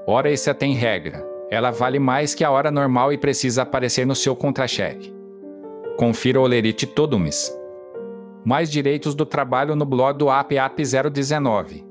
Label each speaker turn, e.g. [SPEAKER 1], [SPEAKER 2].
[SPEAKER 1] Hora extra tem regra. Ela vale mais que a hora normal e precisa aparecer no seu contra-cheque. Confira o lerite todo mês. Mais direitos do trabalho no blog do APAP 019.